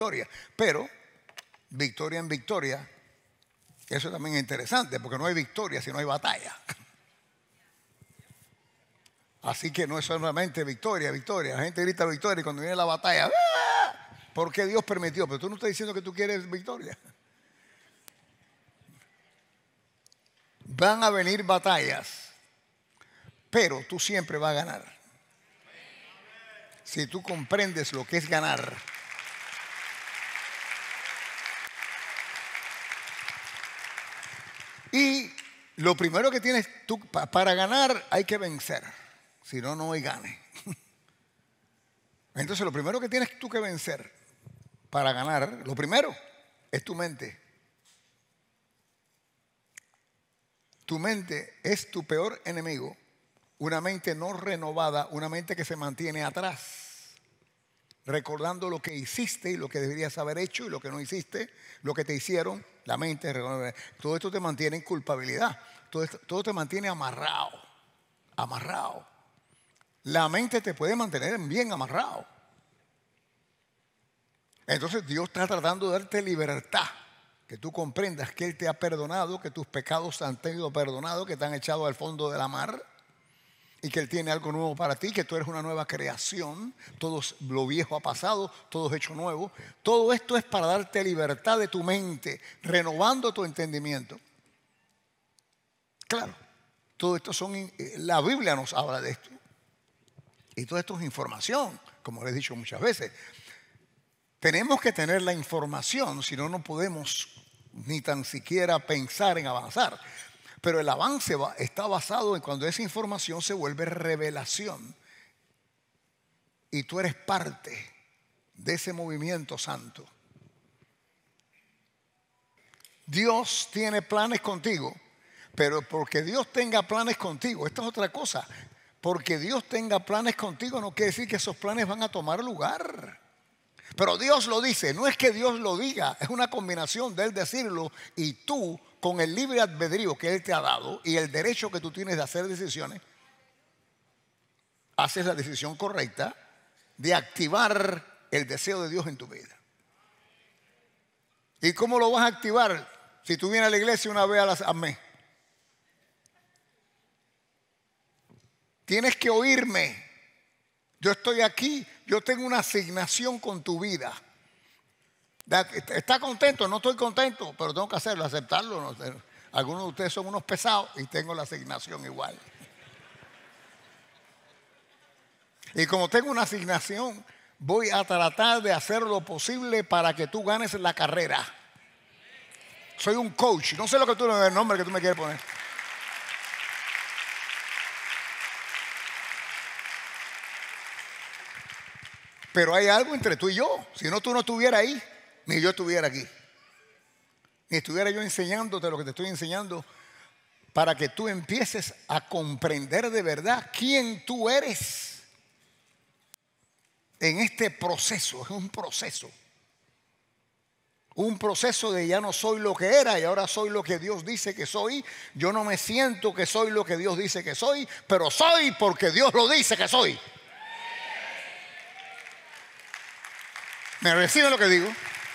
victoria. Pero victoria en victoria, eso también es interesante, porque no hay victoria si no hay batalla. Así que no es solamente victoria, victoria. La gente grita victoria y cuando viene la batalla, ¡ah! ¿Por qué Dios permitió? Pero tú no estás diciendo que tú quieres victoria. Van a venir batallas, pero tú siempre vas a ganar. Si tú comprendes lo que es ganar. Y lo primero que tienes tú para ganar hay que vencer. Si no, no hay gane. Entonces lo primero que tienes tú que vencer para ganar, lo primero es tu mente. Tu mente es tu peor enemigo. Una mente no renovada, una mente que se mantiene atrás, recordando lo que hiciste y lo que deberías haber hecho y lo que no hiciste, lo que te hicieron. La mente, todo esto te mantiene en culpabilidad. Todo te mantiene amarrado. Amarrado. La mente te puede mantener bien amarrado. Entonces Dios está tratando de darte libertad. Que tú comprendas que Él te ha perdonado, que tus pecados han sido perdonados, que te han echado al fondo de la mar. Y que Él tiene algo nuevo para ti, que tú eres una nueva creación. Todo lo viejo ha pasado, todo es hecho nuevo. Todo esto es para darte libertad de tu mente, renovando tu entendimiento. Claro, todo esto la Biblia nos habla de esto. Y todo esto es información, como les he dicho muchas veces. Tenemos que tener la información, si no, no podemos ni tan siquiera pensar en avanzar. Pero el avance está basado en cuando esa información se vuelve revelación. Y tú eres parte de ese movimiento santo. Dios tiene planes contigo, pero porque Dios tenga planes contigo, esta es otra cosa. Porque Dios tenga planes contigo no quiere decir que esos planes van a tomar lugar. Pero Dios lo dice, no es que Dios lo diga, es una combinación de Él decirlo y tú, con el libre albedrío que Él te ha dado y el derecho que tú tienes de hacer decisiones, haces la decisión correcta de activar el deseo de Dios en tu vida. ¿Y cómo lo vas a activar? Si tú vienes a la iglesia una vez al mes. Tienes que oírme. Yo estoy aquí, yo tengo una asignación con tu vida. ¿Está contento? No estoy contento, pero tengo que hacerlo, aceptarlo. Algunos de ustedes son unos pesados y tengo la asignación igual. Y como tengo una asignación, voy a tratar de hacer lo posible para que tú ganes la carrera. Soy un coach, no sé el nombre que tú me quieres poner. Pero hay algo entre tú y yo. Si no, tú no estuvieras ahí, ni yo estuviera aquí. Ni estuviera yo enseñándote lo que te estoy enseñando para que tú empieces a comprender de verdad quién tú eres en este proceso. Es un proceso. Un proceso de ya no soy lo que era y ahora soy lo que Dios dice que soy. Yo no me siento que soy lo que Dios dice que soy, pero soy porque Dios lo dice que soy. ¿Me reciben lo que digo?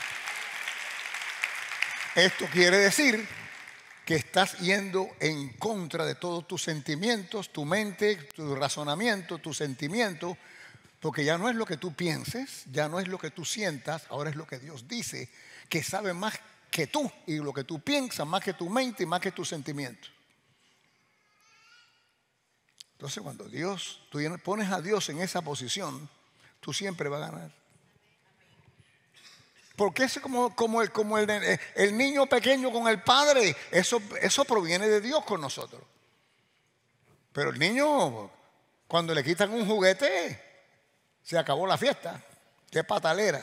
Esto quiere decir que estás yendo en contra de todos tus sentimientos, tu mente, tu razonamiento, tu sentimiento, porque ya no es lo que tú pienses, ya no es lo que tú sientas, ahora es lo que Dios dice, que sabe más que tú y lo que tú piensas, más que tu mente y más que tus sentimientos. Entonces cuando tú pones a Dios en esa posición, tú siempre vas a ganar. Porque es como el niño pequeño con el padre. Eso proviene de Dios con nosotros. Pero el niño, cuando le quitan un juguete, se acabó la fiesta. Qué patalera.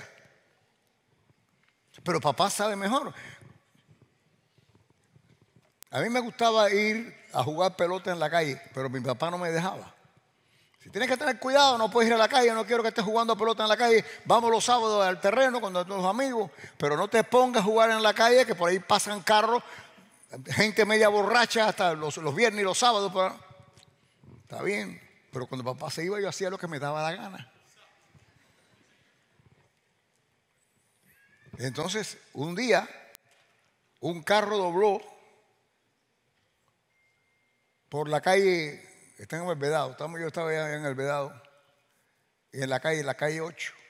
Pero papá sabe mejor. A mí me gustaba ir a jugar pelota en la calle, pero mi papá no me dejaba. Si tienes que tener cuidado, no puedes ir a la calle, no quiero que estés jugando pelota en la calle. Vamos los sábados al terreno con nuestros amigos, pero no te pongas a jugar en la calle, que por ahí pasan carros, gente media borracha hasta los viernes y los sábados. Pero está bien, pero cuando papá se iba yo hacía lo que me daba la gana. Entonces, un día, un carro dobló por la calle, está en el Vedado, yo estaba allá en el Vedado, en la calle 8.